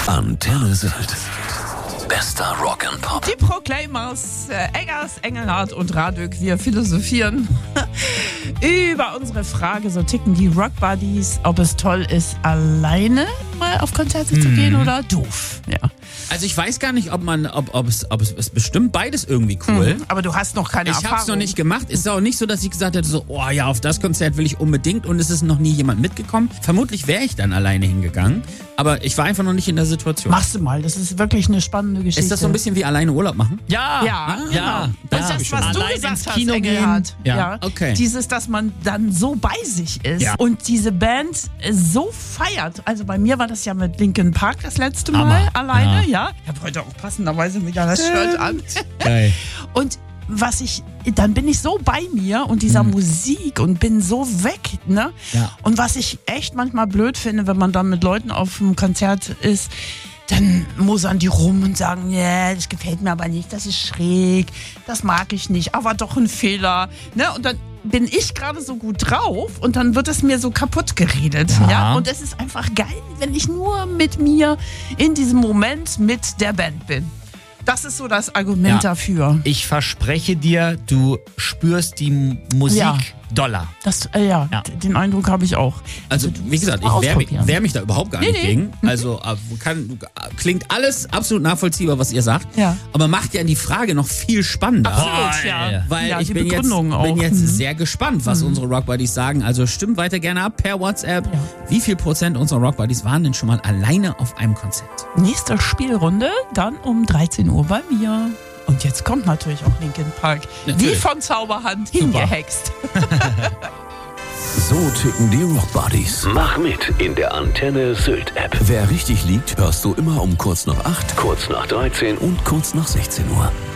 Antenne Sylt. Bester Rock and Pop. Die Proclaimers, Eggers, Engelhardt und Radök, wir philosophieren über unsere Frage, so ticken die Rock Buddies, ob es toll ist, alleine mal auf Konzerte zu gehen oder doof. Ja. Also ich weiß gar nicht, ob es bestimmt beides irgendwie cool. Aber du hast noch keine Erfahrung. Ich hab's noch nicht gemacht. Es ist auch nicht so, dass ich gesagt hätte, so, oh ja, auf das Konzert will ich unbedingt und es ist noch nie jemand mitgekommen. Vermutlich wäre ich dann alleine hingegangen, aber ich war einfach noch nicht in der Situation. Machst du mal, das ist wirklich eine spannende Geschichte. Ist das so ein bisschen wie alleine Urlaub machen? Ja. Ja. Das ist das, was du Allein gesagt ins hast, Kino Engelhardt. gehen. Ja, okay. Dieses, dass man dann so bei sich ist Ja. und diese Band so feiert. Also bei mir war das ja mit Linkin Park das letzte Mal Hammer. alleine, ja. Ich habe heute auch passenderweise wieder das Shirt an. Geil. Und dann bin ich so bei mir und dieser Musik und bin so weg, ne? Ja. Und was ich echt manchmal blöd finde, wenn man dann mit Leuten auf einem Konzert ist, dann mosern die rum und sagen, ja, das gefällt mir aber nicht, das ist schräg, das mag ich nicht, aber doch ein Fehler, ne? Und dann bin ich gerade so gut drauf und dann wird es mir so kaputt geredet, ja? Und es ist einfach geil, wenn ich nur mit mir in diesem Moment mit der Band bin. Das ist so das Argument dafür. Ich verspreche dir, du spürst die Musik Ja. doller. Das, den Eindruck habe ich auch. Also, wie gesagt, mal ich ausprobieren. wehr mich da überhaupt gar nicht Nee. gegen. Also, klingt alles absolut nachvollziehbar, was ihr sagt. Ja. Aber macht ja die Frage noch viel spannender. Absolut, ja. Weil ja, ich die bin Begründung bin auch. jetzt sehr gespannt, was unsere Rock Buddies sagen. Also stimmt weiter gerne ab per WhatsApp. Ja. Wie viel Prozent unserer Rock Buddies waren denn schon mal alleine auf einem Konzert? Nächste Spielrunde dann um 13 Uhr bei mir. Und jetzt kommt natürlich auch Linkin Park. Natürlich. Wie von Zauberhand hingehext. So ticken die Rock Buddies. Mach mit in der Antenne Sylt App. Wer richtig liegt, hörst du immer um kurz nach 8, Kurz nach 13 und kurz nach 16 Uhr.